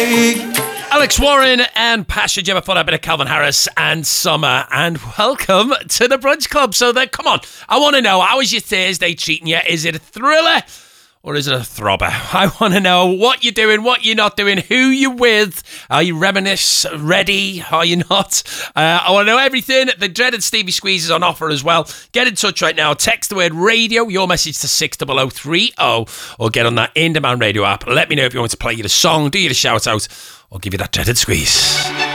Alex Warren and Passion Jim before a bit of Calvin Harris and Summer, and welcome to the Brunch Club. So then, come on, I want to know, how is your Thursday treating you? Is it a thriller or is it a throbber? I want to know what you're doing, what you're not doing, who you're with. Are you reminisce ready? Are you not? I want to know everything. The dreaded Stevie Squeeze is on offer as well. Get in touch right now. Text the word radio, your message to 60030, or get on that In Demand Radio app. Let me know if you want to play you the song, do you the shout out, or give you that dreaded squeeze.